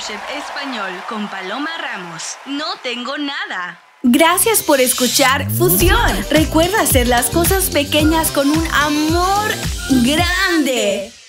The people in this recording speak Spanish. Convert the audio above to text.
MasterChef Español con Paloma Ramos. No tengo nada. Gracias por escuchar Fusión. Recuerda hacer las cosas pequeñas con un amor grande.